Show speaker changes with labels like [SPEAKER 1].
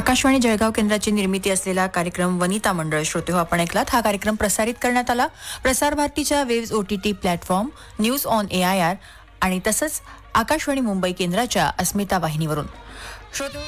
[SPEAKER 1] आकाशवाणी जळगाव केंद्राची निर्मिती असलेला कार्यक्रम वनिता मंडळ श्रोते हो आपण ऐकलात. हा कार्यक्रम प्रसारित करण्यात आला प्रसार भारतीच्या waves OTT platform, news on AIR आणि तसंच आकाशवाणी मुंबई केंद्राच्या अस्मिता वाहिनीवरून. श्रोते